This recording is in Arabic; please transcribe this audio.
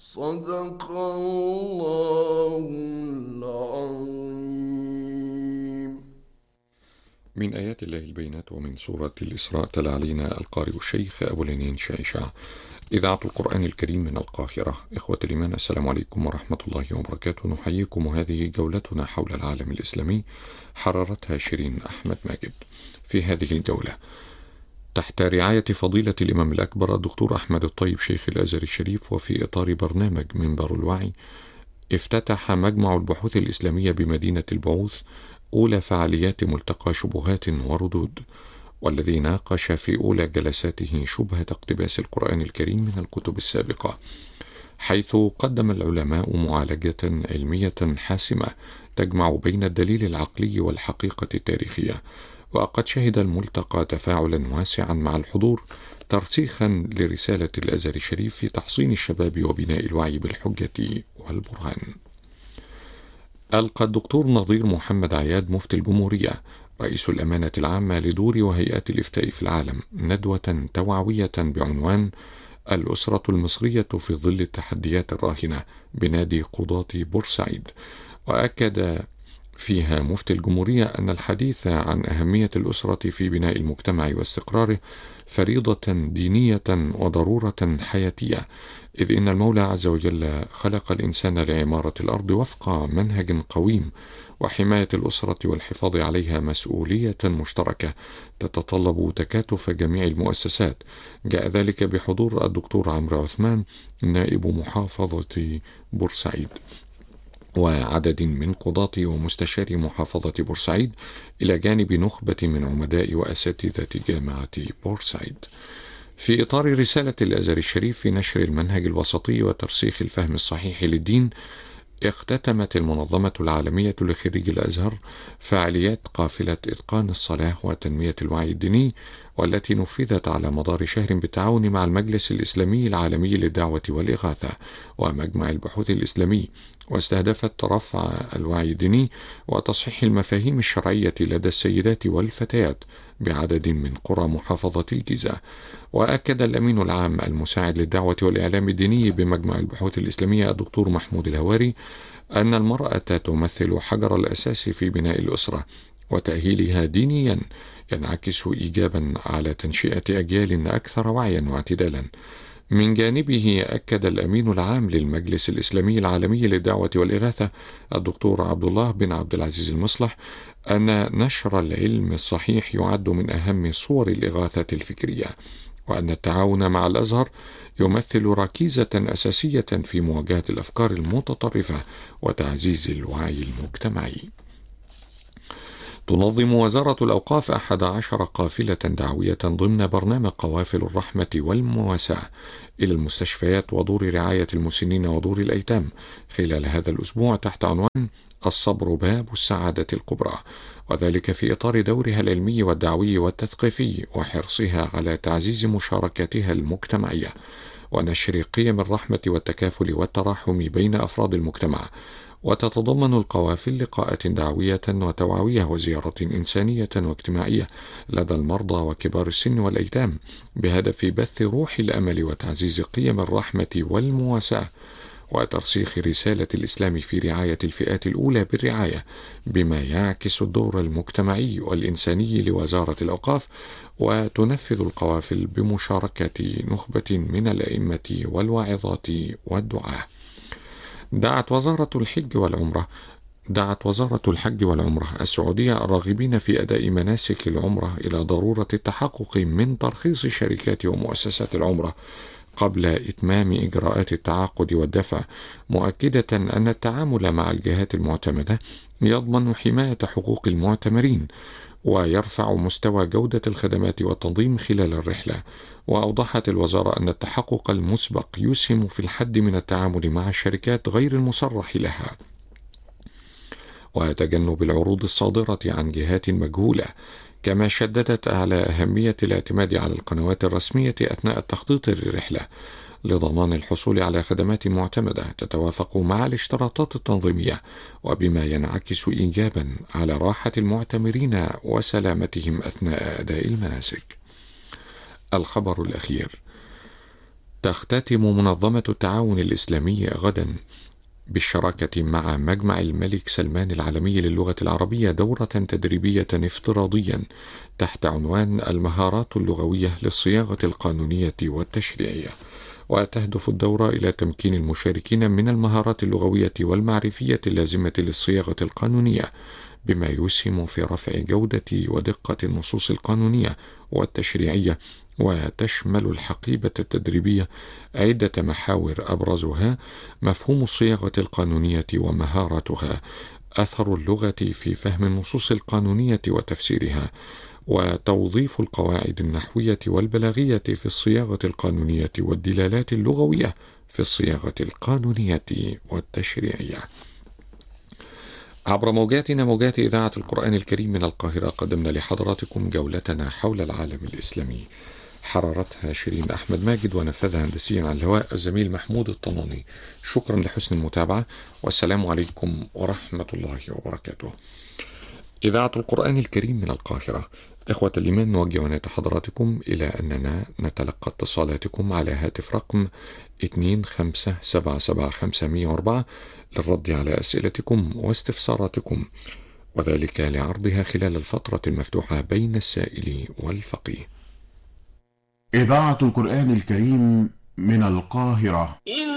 صدق الله العظيم. من آيات الله البينات ومن سورة الإسراء تلا علينا القارئ الشيخ أبو العنين شائشة، إذاعة القرآن الكريم من القاهرة. إخوة الإيمان، السلام عليكم ورحمة الله وبركاته. نحييكم، وهذه جولتنا حول العالم الإسلامي حررتها شيرين أحمد ماجد. في هذه الجولة تحت رعاية فضيلة الإمام الأكبر الدكتور أحمد الطيب شيخ الأزهر الشريف، وفي إطار برنامج منبر الوعي، افتتح مجمع البحوث الإسلامية بمدينة البعوث أولى فعاليات ملتقى شبهات وردود، والذي ناقش في أولى جلساته شبهة اقتباس القرآن الكريم من الكتب السابقة، حيث قدم العلماء معالجة علمية حاسمة تجمع بين الدليل العقلي والحقيقة التاريخية. وقد شهد الملتقى تفاعلا واسعا مع الحضور، ترسيخا لرسالة الأزهر الشريف في تحصين الشباب وبناء الوعي بالحجة والبرهان. ألقى الدكتور نظير محمد عياد مفتي الجمهورية رئيس الأمانة العامة لدور وهيئات الإفتاء في العالم ندوة توعوية بعنوان الأسرة المصرية في ظل التحديات الراهنة بنادي قضاة بورسعيد، وأكد فيها مفتي الجمهورية أن الحديث عن أهمية الأسرة في بناء المجتمع واستقراره فريضة دينية وضرورة حياتية، إذ إن المولى عز وجل خلق الإنسان لعمارة الأرض وفق منهج قويم، وحماية الأسرة والحفاظ عليها مسؤولية مشتركة تتطلب تكاتف جميع المؤسسات. جاء ذلك بحضور الدكتور عمرو عثمان نائب محافظة بورسعيد وعدد من قضاة ومستشاري محافظة بورسعيد، إلى جانب نخبة من عمداء وأساتذة جامعة بورسعيد. في إطار رسالة الأزهر الشريف في نشر المنهج الوسطي وترسيخ الفهم الصحيح للدين، اختتمت المنظمة العالمية لخريج الأزهر فعاليات قافلة إتقان الصلاة وتنمية الوعي الديني، والتي نفذت على مدار شهر بالتعاون مع المجلس الإسلامي العالمي للدعوة والإغاثة ومجمع البحوث الإسلامي، واستهدفت رفع الوعي الديني وتصحيح المفاهيم الشرعية لدى السيدات والفتيات بعدد من قرى محافظة الجيزة. وأكد الأمين العام المساعد للدعوة والإعلام الديني بمجمع البحوث الإسلامية الدكتور محمود الهواري أن المرأة تمثل حجر الأساس في بناء الأسرة، وتأهيلها دينيا ينعكس إيجابا على تنشئة أجيال أكثر وعيا واعتدالا. من جانبه أكد الأمين العام للمجلس الإسلامي العالمي للدعوة والإغاثة الدكتور عبد الله بن عبد العزيز المصلح أن نشر العلم الصحيح يعد من أهم صور الإغاثة الفكرية، وأن التعاون مع الأزهر يمثل ركيزة أساسية في مواجهة الأفكار المتطرفة وتعزيز الوعي المجتمعي. تنظم وزارة الأوقاف 11 قافلة دعوية ضمن برنامج قوافل الرحمة والمواساة إلى المستشفيات ودور رعاية المسنين ودور الأيتام خلال هذا الأسبوع تحت عنوان الصبر باب السعادة الكبرى، وذلك في إطار دورها العلمي والدعوي والتثقيفي وحرصها على تعزيز مشاركاتها المجتمعية ونشر قيم الرحمة والتكافل والتراحم بين أفراد المجتمع. وتتضمن القوافل لقاءات دعوية وتوعوية وزيارة إنسانية واجتماعية لدى المرضى وكبار السن والأيتام، بهدف بث روح الأمل وتعزيز قيم الرحمة والمواساة وترسيخ رسالة الإسلام في رعاية الفئات الأولى بالرعاية، بما يعكس الدور المجتمعي والإنساني لوزارة الأوقاف. وتنفذ القوافل بمشاركة نخبة من الأئمة والواعظات والدعاة. دعت وزارة الحج والعمرة السعودية الراغبين في أداء مناسك العمرة إلى ضرورة التحقق من ترخيص شركات ومؤسسات العمرة قبل إتمام إجراءات التعاقد والدفع، مؤكدة أن التعامل مع الجهات المعتمدة يضمن حماية حقوق المعتمرين ويرفع مستوى جودة الخدمات والتنظيم خلال الرحلة. وأوضحت الوزارة أن التحقق المسبق يسهم في الحد من التعامل مع الشركات غير المصرح لها وتجنب العروض الصادرة عن جهات مجهولة، كما شددت على أهمية الاعتماد على القنوات الرسمية أثناء التخطيط للرحلة لضمان الحصول على خدمات معتمدة تتوافق مع الاشتراطات التنظيمية، وبما ينعكس إيجابا على راحة المعتمرين وسلامتهم أثناء أداء المناسك. الخبر الأخير: تختتم منظمة التعاون الإسلامي غدا بالشراكة مع مجمع الملك سلمان العالمي للغة العربية دورة تدريبية افتراضيا تحت عنوان المهارات اللغوية للصياغة القانونية والتشريعية. وتهدف الدورة إلى تمكين المشاركين من المهارات اللغوية والمعرفية اللازمة للصياغة القانونية، بما يسهم في رفع جودة ودقة النصوص القانونية والتشريعية. وتشمل الحقيبة التدريبية عدة محاور أبرزها مفهوم الصياغة القانونية ومهاراتها، أثر اللغة في فهم النصوص القانونية وتفسيرها، وتوظيف القواعد النحوية والبلاغية في الصياغة القانونية والدلالات اللغوية في الصياغة القانونية والتشريعية. عبر موجات إذاعة القرآن الكريم من القاهرة قدمنا لحضراتكم جولتنا حول العالم الإسلامي، حررتها شيرين أحمد ماجد ونفذها هندسيا على الهواء الزميل محمود الطناني. شكرا لحسن المتابعة، والسلام عليكم ورحمة الله وبركاته. إذاعة القرآن الكريم من القاهرة. إخوة الإيمان، نوجه ونات حضراتكم إلى أننا نتلقى اتصالاتكم على هاتف رقم 2577504 للرد على أسئلتكم واستفساراتكم، وذلك لعرضها خلال الفترة المفتوحة بين السائل والفقيه. إذاعة القرآن الكريم من القاهرة.